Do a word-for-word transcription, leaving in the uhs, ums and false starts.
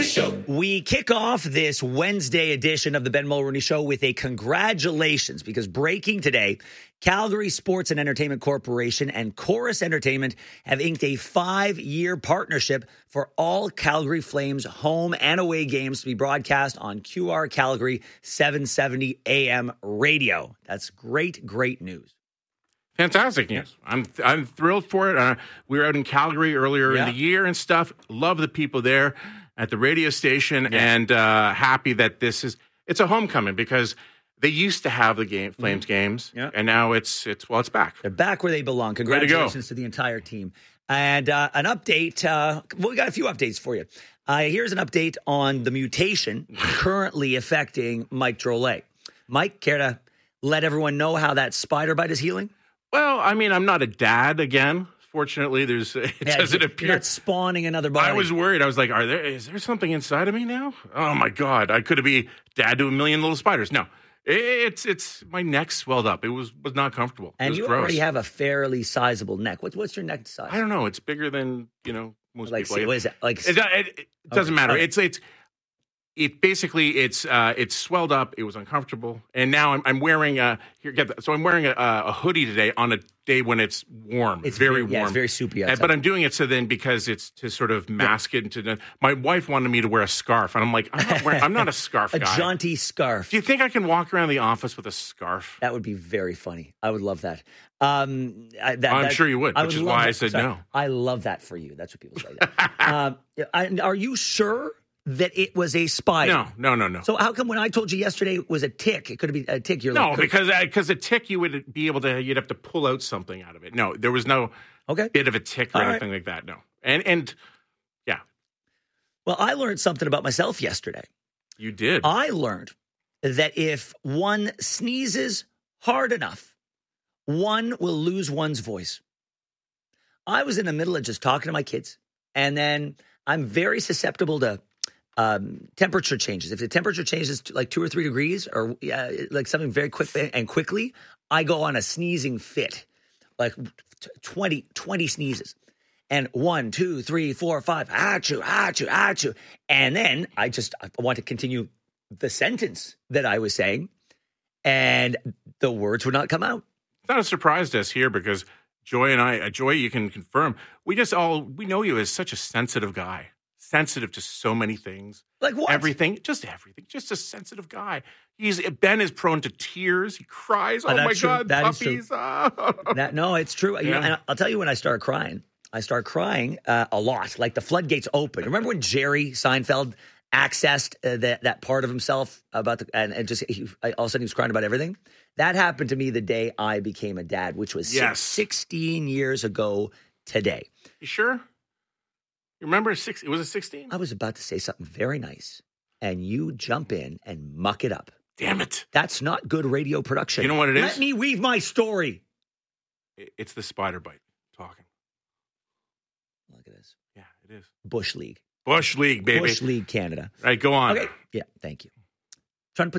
Show. We kick off this Wednesday edition of the Ben Mulroney Show with a congratulations, because breaking today, Calgary Sports and Entertainment Corporation and Chorus Entertainment have inked a five-year partnership for all Calgary Flames home and away games to be broadcast on Q R Calgary seven seventy A M radio. That's great, great news. Fantastic news. I'm I'm thrilled for it. Uh, we were out in Calgary earlier yeah. in the year and stuff. Love the people there at the radio station, yeah. and uh, happy that this is it's a homecoming, because they used to have the game Flames mm. games, yeah. and now it's it's well, it's back. They're back where they belong. Congratulations to, to the entire team. And uh, an update. Uh, well, we got a few updates for you. Uh, here's an update on the mutation currently affecting Mike Drolet. Mike, care to let everyone know how that spider bite is healing? Well, I mean, I'm not a dad again. Fortunately, there's it yeah, doesn't appear. You're not spawning another body. I was worried. I was like, "Are there? Is there something inside of me now? Oh my god! I could be dad to a million little spiders." No, it's it's my neck swelled up. It was was not comfortable. And it was you gross. already have a fairly sizable neck. What's what's your neck size? I don't know. It's bigger than you know most like, people. See, what is it? Like it, it, it doesn't okay. matter. Okay. It's it's. It basically it's uh, it's swelled up. It was uncomfortable, and now I'm, I'm wearing a here. Get that. So I'm wearing a, a hoodie today on a day when it's warm. It's very, very warm. Yeah, it's very soupy outside. And, but I'm doing it so then because it's to sort of mask yeah. it into. The, my wife wanted me to wear a scarf, and I'm like, I'm not, wearing, I'm not a scarf a guy. A jaunty scarf. Do you think I can walk around the office with a scarf? That would be very funny. I would love that. Um, I, that I'm that, sure you would, I which would is why that. I said Sorry. no. I love that for you. That's what people say. um, I, are you sure that it was a spider? No, no, no, no. So how come when I told you yesterday it was a tick, it could have been a tick? You're no, like, because because a tick you would be able to, you'd have to pull out something out of it. No, there was no okay. bit of a tick or All anything right. like that. No, and and yeah. Well, I learned something about myself yesterday. You did. I learned that if one sneezes hard enough, one will lose one's voice. I was in the middle of just talking to my kids, and then I'm very susceptible to Um, temperature changes. If the temperature changes to like two or three degrees or uh, like something very quick and quickly, I go on a sneezing fit, like twenty, twenty sneezes. And one, two, three, four, five, achoo, achoo, achoo. And then I just I want to continue the sentence that I was saying, and the words would not come out. It's not a surprise to us here because Joy and I, uh, Joy, you can confirm, we just all, we know you as such a sensitive guy. Sensitive to so many things. Like what? Everything. Just everything. Just a sensitive guy. He's Ben is prone to tears. He cries. Oh, oh my true. God, that puppies. Oh. That, no, it's true. Yeah. You know, and I'll tell you when I start crying. I start crying uh, a lot. Like the floodgates open. Remember when Jerry Seinfeld accessed uh, that, that part of himself about the, and, and just he, all of a sudden he was crying about everything? That happened to me the day I became a dad, which was yes. sixteen years ago today. You sure? You remember, six, it was a sixteen? I was about to say something very nice, and you jump in and muck it up. Damn it. That's not good radio production. You know what it is? Let me weave my story. It's the spider bite talking. Look at this. Yeah, it is. Bush League. Bush League, baby. Bush League Canada. All right, go on. Okay. Yeah, thank you.